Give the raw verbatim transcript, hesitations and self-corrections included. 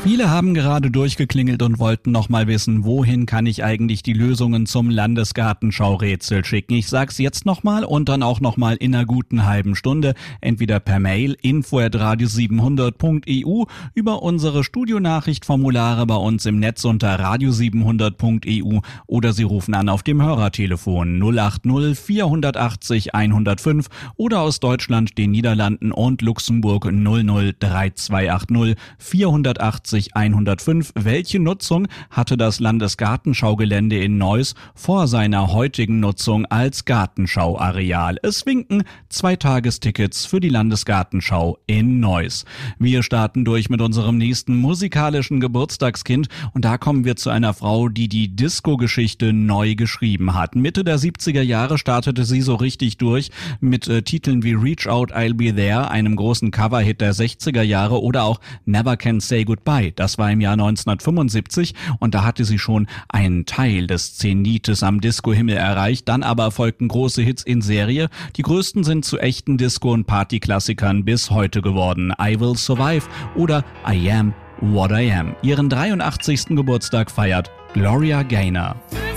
Viele haben gerade durchgeklingelt und wollten noch mal wissen, wohin kann ich eigentlich die Lösungen zum Landesgartenschau-Rätsel schicken. Ich sag's jetzt noch mal und dann auch noch mal in einer guten halben Stunde, entweder per Mail info at radio siebenhundert punkt e u, über unsere Studionachrichtformulare bei uns im Netz unter radio siebenhundert punkt e u oder Sie rufen an auf dem Hörertelefon null acht null vierhundertachtzig hundertfünf oder aus Deutschland, den Niederlanden und Luxemburg null null drei zwei acht null vierhundertachtzig hundertfünf. Welche Nutzung hatte das Landesgartenschaugelände in Neuss vor seiner heutigen Nutzung als Gartenschauareal? Es winken zwei Tagestickets für die Landesgartenschau in Neuss. Wir starten durch mit unserem nächsten musikalischen Geburtstagskind und da kommen wir zu einer Frau, die die Disco-Geschichte neu geschrieben hat. Mitte der siebziger Jahre startete sie so richtig durch mit äh, Titeln wie Reach Out, I'll Be There, einem großen Coverhit der sechziger Jahre, oder auch Never Can Say Goodbye. Das war im Jahr neunzehnhundertfünfundsiebzig und da hatte sie schon einen Teil des Zenites am Disco-Himmel erreicht. Dann aber folgten große Hits in Serie. Die größten sind zu echten Disco- und Partyklassikern bis heute geworden. I Will Survive oder I Am What I Am. Ihren dreiundachtzigsten Geburtstag feiert Gloria Gaynor.